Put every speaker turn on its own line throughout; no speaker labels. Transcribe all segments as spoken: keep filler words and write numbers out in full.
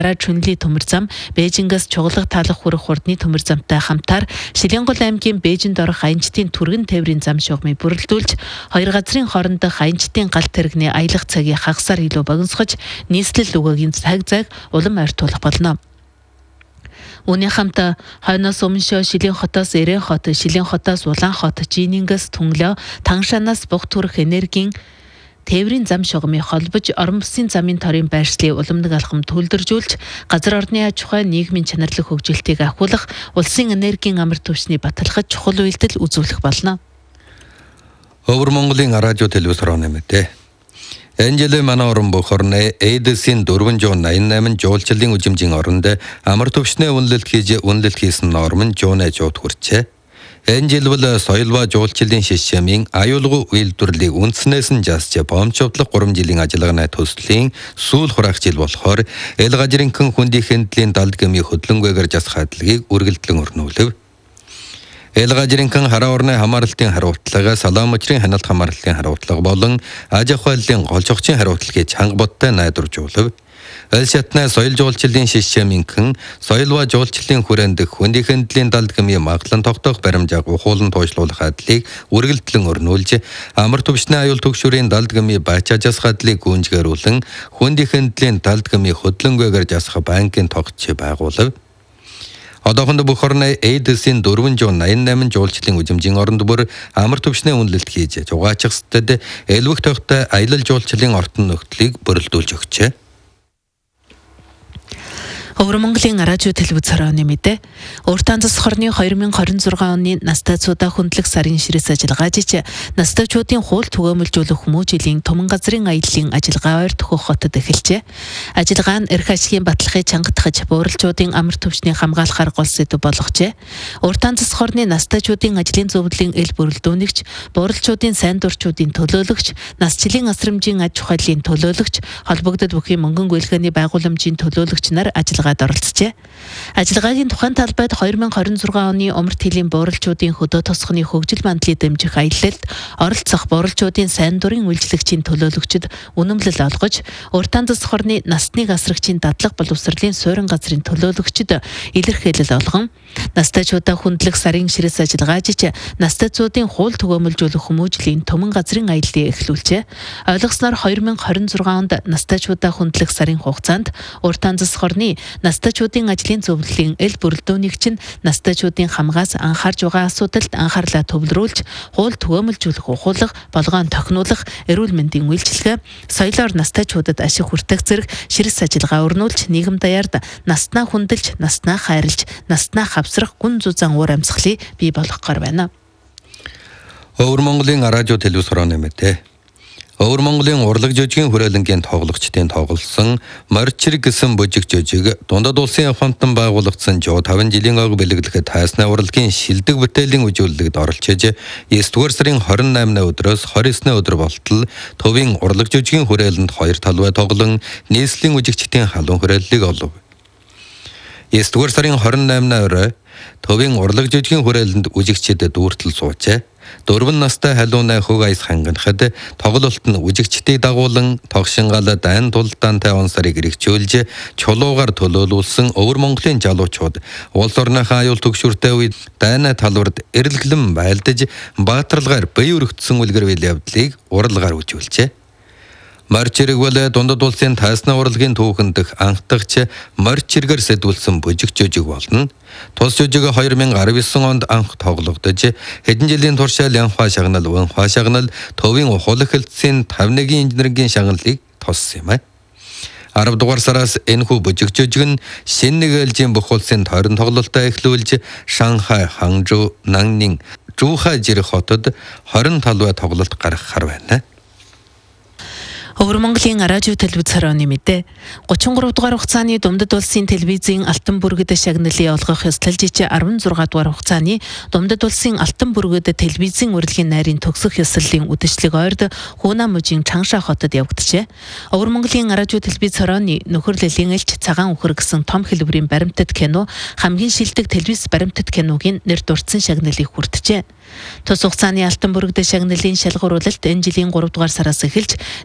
Чүнли төмөр зам Бээжингээс чугалга таалах хүрэх хурдны төмөр замтай хамтаар Шилэнгол аймгийн Бээжинд орох аянчдын түргэн тээврийн зам шугамыг бүрэлдүүлж хоёр газрын хоорондох аянчдын галт тэрэгний аялах цагийг хагасаар илүү богиносгож нийслэл өгөөгийн цаг зайг улам ойртуулах болно. Үүний хамт хойноос өмнө Шилэн хотоос Эрен хот, Шилэн хотоос Улаан хот, Жинингээс Түнглөө, Таншанаас Буг төрөх энергийн тээврийн зам шугамыг холбож орон бүсийн замын торын байршлыг уламнаг алхам төлдөржүүлж газар орны аж ахуй нийгмийн чанарлах хөгжилтийг ахиулах улсын энергийн амар түвшний баталгаж чухал үйлдэл үзүүлэх болно.
Өвөр Монголын радио телевиз хороонэмэтэй. Энэ жил манай орон бүх орны эйдэсийн дөрвөн зуун найман восемь жуулчлалын үжимжийн оронд амар түвшний үнэлэлт хийж үнэлэлт хийсэн норм нь жуунэ жууд хүрчээ. Энэ жил бол соёлва жуулчлалын шишмийн аюулгүй үйлдвэрлэлийг үндснээс нь жасж бомчовдлох гурван жилийн ажиллагааны төслийн сүүл хураах жил болохоор эл гажрынхан хүндийн хэмтлийн далд гэмийн хөдлөнгөөр жасах хадлыг үргэлжлэн өрнүүлв. Эл гажрынхан хараа орны хамаарлалтын хариутлага, салаам мөчрийн ханалт хамаарлалтын хариутлага болон аж ахуйлын голчогчийн хариутлага чанга бодтой найдваржуулв. Эл шатны соёл жуулчлалын шишмийнхэн соёлва жуулчлалын хүрээнд хүндийн хэмтлийн далд гэмийн магадлан тогтоох баримжааг ухуулан тооцоолох хадлыг үргэлжлэн өрнүүлж амар түвшний аюул төгшүүрийн далд гэмийн бачаажас хадлыг гүнжгэрүүлэн хүндийн хэмтлийн далд гэмийн хөдлөнгөөр жасах банкын тогтч байгуулв. Одоохондоо бүх орны эйдэсийн дөрвөн зуун найман восемь жуулчлалын үжимжийн оронд бүр амар түвшний үнэлэлт хийж жугаачихсад элвэх тогтой аялал жуулчлалын ортон нөхдлийг бүрэлдүүлж өгчээ.
Өвөр Монголын радио телевиз хорооны мэдээ. Урт анзас хорны хоёр мянга хорин зургаан оны настайцуудаа хөндлөх сарын ширээс ажиллагаа жиж настайчуудын хууль түгээмэлжүүлэх хүмүүжлийн Түмэн газрын аяллаа ажиллагаа ойр төхөх хотод эхэлжээ. Ажиллагаа нь эрх ашигын баталгыг чангатгаж бууралчуудын амар түвшний хамгаалахаар гол сэдэв болгожээ. Урт анзас хорны настайчуудын ажлын зөвлөлийн эл бүрэлдэхүүнэгч, бууралчуудын сайн дурчуудын төлөөлөгч, насжилийн асрамжийн аж ахуйлын төлөөлөгч, холбогдод бүхий мөнгөн гүйлгээний байгууламжийн төлөөлөгч нар ажиллагаа оролцжээ. Ажиллагаагийн тухайн талбайд хоёр мянга хорин зургаан оны умарт хилийн бууралчуудын хөдөө тосгоны хөгжил мандлыг дэмжих аялалд оролцох бууралчуудын сайн дурын үйлчлэгчийн төлөөлөгчд үнэмлэл олгож, урт анзас хорны насны асрагчийн дадлаг боловсролын суурин газрын төлөөлөгчд илэрхийлэл олгон, настайчуудаа хөндлөх сарын ширээс ажиллагаа жиж настайцуудын хууль түгээмэлжүүлэх хүмүүжлийн Түмэн газрын аяллыг эхлүүлжээ. Ойлгосноор хоёр мянга хорин зургаан онд настайчуудаа хөндлөх сарын хугацаанд урт анзас хорны настайчуудын ажлын зөвлөлийн эл бүрэлдэхүүнэгч нь настайчуудын хамгаас анхаарж байгаа асуудалд анхаарлаа төвлөрүүлж, хууль түгээмэлжүүлэх ухуулга, болгоон тохинуулах, эрүүл мэндийн үйлчилгээ, соёлоор настайчуудад ашиг хүртэх зэрэг ширээс ажиллагаа өрнүүлж, нийгэм даяард наснаа хүндэлж, наснаа хайрлж, наснаа хавсрах гүн зузаан уур амьсгалыг бий болгохоор байна.
Өвөр Монголын радио телевиз хорооны мэдээ. Өвөр Монголын урлаг жижигэн хүрээлэнгийн тоглогчдын тоглосон Морчирэг гэсэн бужиг жижиг дундад улсын хамтан байгуулагдсан жоо таван жилийн ог бэлэглэхэд тайсны урлагийн шилдэг бүтээлийн үжүүлэлд оролцож есдүгээр сарын хорин наймны өдрөөс хорин эсний өдөр болтол төвийн урлаг жижигэн хүрээлэнд хоёр талбай тоглон нийслэлийн үжигчдийн халуун хүрээллийг олов. есдүгээр сарын хорин наймны орой төвийн урлаг жижигэн хүрээлэнд үжигчид дүүртэл суучээ. Дөрвөн настай халууны хөг аяс хангахад тоглолт нь үжигчдийг дагуулan тогшингал дайн тулдаантай онсарыг хэрэгжүүлж чулуугаар төлөөлүүлсэн Өвөр Монголын жалуучууд улс орныхаа аюул төгшүүртэй үед дайны талбарт эрэлглэн байлдаж баатарлагаар бие өргөцсөн үлгэрвэл явдлыг уралгаар үжүүлжээ. Морчирэг бол дундад улсын тайсны урлагийн түүхэн дэх анхдагч Морчирэгэр сэдвүүлсэн бужиг жижиг болно. Тус жижиг хоёр мянга девять онд анх тоглогдож хэдэн жилийн туршаал янхаа шагнал, унхаа шагнал төвийн ухуулах хэлтсийн тавныгийн инженерийн шагналыг тоссон юм аа. арав дугаар сараас энэхүү бужиг жижиг нь шинэ нэг ээлжийн бүх улсын тойрон тоглолтоо эхлүүлж Шанхай, Ханчжоу, Наннин, Зүүхай зэрэг хотод хорин талбай тоглолт гаргахаар байна.
Өвөр Монголын радио телевиз хорооны мэдээ. гучин гурав дугаар хугацааны Думдад улсын телевизийн Алтан бүргэд шагналыг олгох ёслол жиж арван зургаан дугаар хугацааны Думдад улсын Алтан бүргэд телевизийн урлагийн найрын төгсөх ёслолын үдэшлэг ойрд Хуна мужийн Чангшаа хотод явагджээ. Өвөр Монголын радио телевиз хорооны нөхөрлөлийн элч Цагаан үхэр гэсэн том хэлбэрийн баримтат кино хамгийн шилдэг телевиз баримтат киногийн нэр дурдсан шагналыг хүртжээ. Тус хугацааны Алтан бүргэд шагналын шалгууруулалт энэ жилийн гурав дугаар сараас эхэлж нийт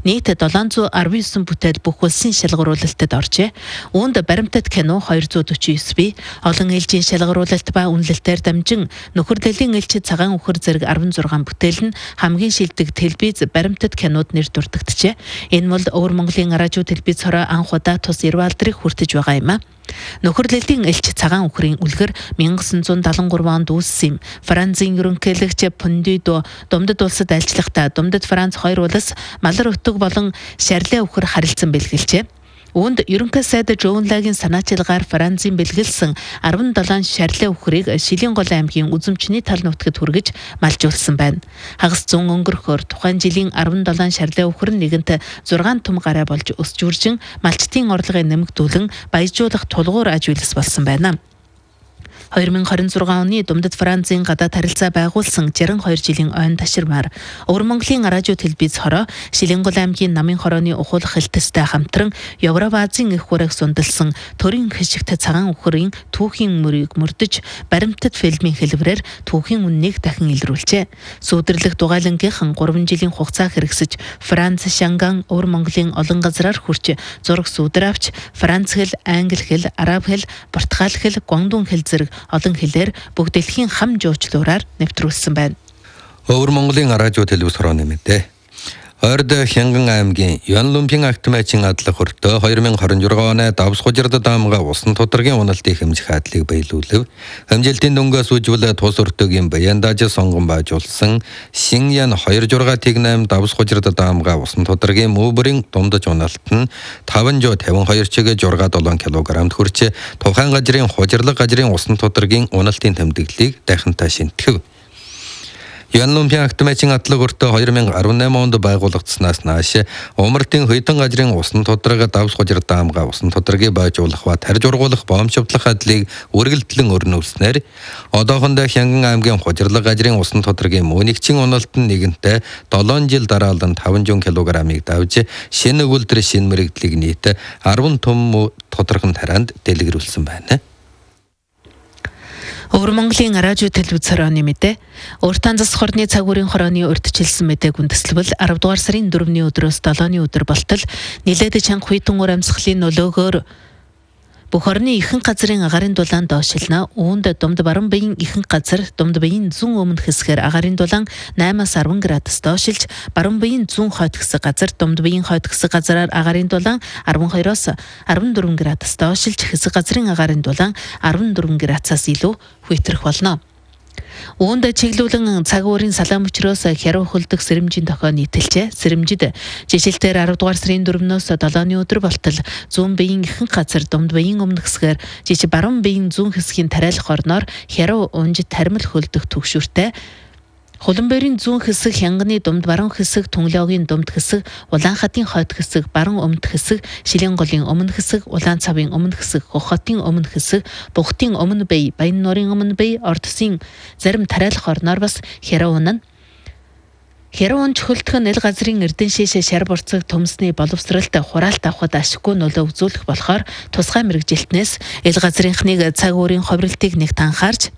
долоон зуун арван девять бүтээл бүх улсын шалгаруулалтад оржээ. Үүнд баримтат кино хоёр зуун дөрвөн девять бий, олон ээлжийн шалгаруулалт ба үнэлэлтээр дамжин нөхөрлөлийн элчид цагаан үхэр зэрэг арван зургаан бүтээл нь хамгийн шилдэг телевиз баримтат кинод нэр дурддагджээ. Энэ бол Өвөр Монголын радио телевиз хороо анх удаа тус эрүү алдрыг хүртэж байгаа юм а. Нөхөрлөлийн элч цагаан үхрийн үлгэр 천구 седемдесет три онд үүссэн юм. Францын ерөнхийлөгч Пондидо Думдад улсад альчлахдаа Думдад Франц хоёр улс малар өтөг болон шарлаа үхэр харилцан бэлгэлжээ. Үүнд ерөнхий сайд Жон Лагийн санаачилгаар Францын бэлгэлсэн арван долоон шарлаа үхрийг Шилийн гол аймгийн үзэмчний тал нутагт хүргэж малжуулсан байна. Хагас зүүн өнгөрөхөөр тухайн жилийн арван долоон шарлаа үхэр нэгэнт зургаан том гараа болж өсч үржин малчтын орлогыг нэмэгдүүлэн баяжуулах тулгуур аж үйлс болсон байна. хоёр мың двадцать шесть оны Думдад Францын гадаад харилцаа байгуулсан жирэн хоёр жилийн ойн таширмаар Өвөр Монголын радио телевиз хороо Шилийн гол аймгийн намын хорооны ухуулах хэлтстэй хамтран Европ Азийн их хурааг сундалсан төрийн хишигт цагаан үхрийн түүхийн мөрийг мөрдөж баримтат фильмийн хэлбэрээр түүхийн үннийг дахин илрүүлжээ. Сүүдэрлэх дугайлангийнхан гурван жилийн хугацаа хэрэгсэж Франц, Шанган, Өвөр Монголын олон газраар хүрч зураг сүүдэр авч Франц хэл, англи хэл, араб хэл, португал хэл, гуандун хэл зэрэг олон хэлээр бүгд дэлхийн хам жуучлуураар нэвтрүүлсэн байна.
Өвөр Монголын радио телевиз хорооны мэдээ. Орд Хянган аймгийн Янлумпин актмачийн адлах хүртөө хоёр мың двадцать шесть оны давс хужирдад даамга усан тодоргийн уналтын хэмжих хадлыг баялуулв. Хэмжилтийн дөнгөөс үжвэл тус өртөгийн баяндаж сонгон баажуулсан Шиньян хоёр жургаатыг найм давс хужирдад даамга усан тодоргийн мөбөрийн дундаж уналт нь таван жоо тавин хоёр чигээ жургаа долоон килограммд хүрч тухайн газрын хужирлаг газрын усан тодоргийн уналтын тэмдэглэлийг дахинтаа шинтгэв. Янлумпин актмачийн атлаг өртөө хоёр мың арван восемь онд байгуулагдсанаас нааш умартын хөдөн газрын усан тодрог давс хужирд даамга усан тодрыг байжуулах ва тарж ургуулах боомчвдлах хадлыг үргэлжлэн өрнүүлснээр одоохондоо Хянган аймгийн хужирлаг газрын усан тодрогийн мөнигчин уналт нь нэгэнтээ долоон жил дараалан таван килограммыг давж шинэ өгүүлдэр шинэ мэрэгдлийг нийт арван том тодрогын тараанд дэлгэрүүлсэн байна. Өвөр Монголын радио телевиз хорооны мэдээ. Уртан засах хорны цаг үеийн хорооны урьдчилсан мэдээг үндэслэвэл арав дугаар сарын дөрөвний өдрөөс долооны өдөр болтол нилээд чанга хүйтэн уур амьсгалын нөлөөгөөр бүх орны ихэнх газрын агарын дулаан доошлно. Үүнд Думд баруун биеийн ихэнх газар Думд биеийн зүүн өмнө хэсгээр агарын дулаан наймаас арван градус доошилж, баруун биеийн зүүн хойд хэсэг газар Думд биеийн хойд хэсэг газараар агарын дулаан арван хоёроос арван дөрвөн градус доошилж, хэсэг газрын агарын дулаан арван дөрвөн градусаас илүү хүйтрэх болно. Үүнд чиглүүлэн цаг уурын салаан мөчрөөс хяруу хөлдөх сэрэмжийн тохио нийтэлжээ. Сэрэмжид жишээлбэл арав дугаар сарын дөрөвнөөс долооны өдөр болтол зүүн биеийн ихэнх газар Думд биеийн өмнө хэсгээр жишээ баруун биеийн зүүн хэсгийн тариалах орноор хяруу унж таримл хөлдөх түгшүүртэй. Хуланбэрийн зүүн хэсэг, Хянганы Думд баруун хэсэг, Түнлөөгийн Думд хэсэг, Улаанхатын хойд хэсэг, баруун өмнөд хэсэг, Шилийн голын өмнө хэсэг, Улаан цавын өмнө хэсэг, Хохотын өмнө хэсэг, Бухтын өмнө бие, Баян нуурын өмнө бие, Ордсын зарим тариалах орноор бас хяруу унана. Хяруу унж хөлдөх нь эл газрын эрдэн шишээ шар борцог төмсний боловсралт хураалт авахд ашиггүй нөлөө үзүүлэх болохоор тусгай мэрэгжилтнээс эл газрынхныг цаг уурын ховролтыг нэгт анхаарч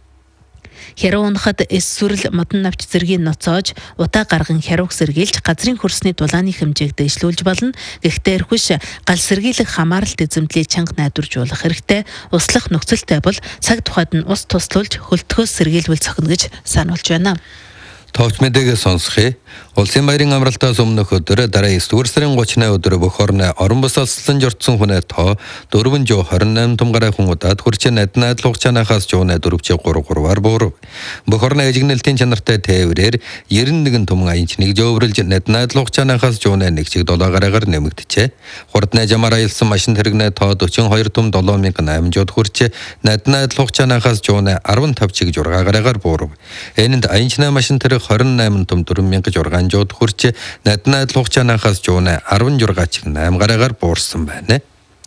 хяруу унахад эс сүрэл модон навч зэргийг ноцоож утаа гарган хярууг сэргийлж газрын хөрсний дулааны хэмжээг дэвшлүүлж болно. Гэхдээ эрхвш гал сэргийлэх хамааралт эзэмдлийг чанга найдваржуулах хэрэгтэй. Услах нөхцөлтэй бол цаг тухайд нь ус туслуулж хөлтгөөс сэргийлвэл цохно гэж сануулж байна. Товч мэдээг сонсхий. Улсын баярын амралтаас өмнөх өдөр дараа эсвэр сарын гуравны өдөр бүх орны орон босолсон журдсан хүнээ тоо дөрвөн жоо двадцать восемь том гараа хүн удаад хүрч найд найд хугацаанаас жууна дөрвч гурав гурваар буурав. Бүх орны ажигнэлтийн чанартай тээврээр девяносто один том аянчныг жөөврөлж найд найд хугацаанаас жууна нэг чиг долоо гараагаар нэмэгдэжээ. Хурдны жамаар аялсан машин тэрэгнээ тоо forty-two том seven thousand eight hundred хүрч найд найд хугацаанаас жууна fifteen чиг жургаа гараагаар буурав. Энэнд аянчны машин тэрэг twenty-eight том four thousand жургаан жууд хүрч найд найд хугацаанаас жууна sixteen чиг eight гараагаар буурсан байна.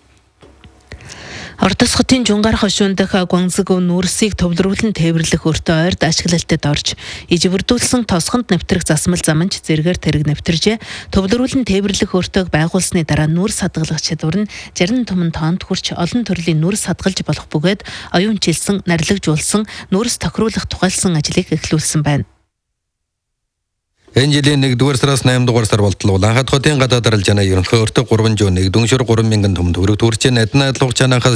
Ордос хотын жунгаар хошуун дэх Гуанзгов нүүрсийг төвлөрүүлэн тээвэрлэх өртөө ойрд ашиглалтад орж иживэрдүүлсэн тосгонд нэвтрэх засмал заманч зэргээр тэрэг нэвтэржээ. Төвлөрүүлэн тээвэрлэх өртөөг байгуулсны дараа нүүрс хадгалах чадвар нь sixty том тоннд хүрч олон төрлийн нүүрс хадгалж болох бөгөөд оюунчилсан, нарлагжуулсан, нүүрс тохируулах тухайлсан ажлыг эхлүүлсэн байна. Энэ жилийн нэгдүгээр сараас наймдугаар сар болтол Улаанхаат хотын гадаад арилжааны ерөнхий өртөг гурван жоо нэг дүншөр гурван мянган төмөнд өрөг төрчийн адна адил хугацаанаас